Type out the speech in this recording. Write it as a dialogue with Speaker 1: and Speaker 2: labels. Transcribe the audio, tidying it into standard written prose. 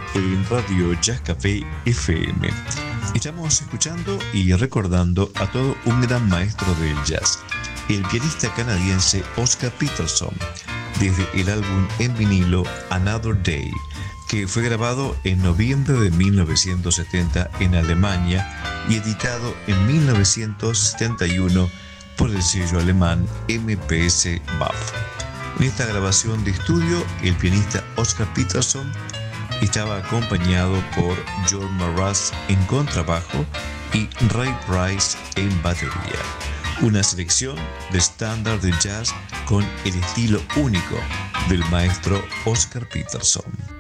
Speaker 1: en Radio Jazz Café FM. Estamos escuchando y recordando a todo un gran maestro del jazz, el pianista canadiense Oscar Peterson, desde el álbum en vinilo Another Day, que fue grabado en noviembre de 1970 en Alemania y editado en 1971 por el sello alemán MPS BAF. En esta grabación de estudio, el pianista Oscar Peterson estaba acompañado por John Marras en contrabajo y Ray Price en batería. Una selección de estándar de jazz con el estilo único del maestro Oscar Peterson.